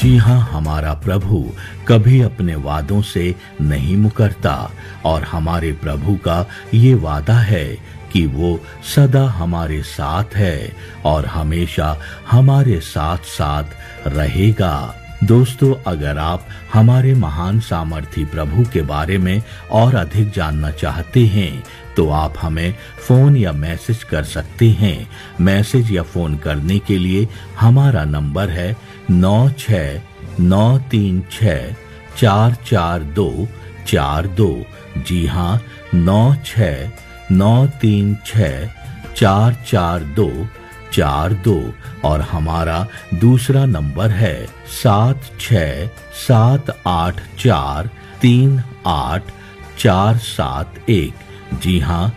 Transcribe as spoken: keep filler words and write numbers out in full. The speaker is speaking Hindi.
जी हाँ, हमारा प्रभु कभी अपने वादों से नहीं मुकरता और हमारे प्रभु का ये वादा है कि वो सदा हमारे साथ है और हमेशा हमारे साथ साथ रहेगा। दोस्तों, अगर आप हमारे महान सामर्थी प्रभु के बारे में और अधिक जानना चाहते हैं तो आप हमें फोन या मैसेज कर सकते हैं। मैसेज या फोन करने के लिए हमारा नंबर है नौ छः नौ तीन छः चार चार दो चार दो। जी हाँ, नौ छः नौ तीन छः चार चार दो चार दो। और हमारा दूसरा नंबर है सात छः सात आठ चार तीन आठ चार सात एक। जी हाँ,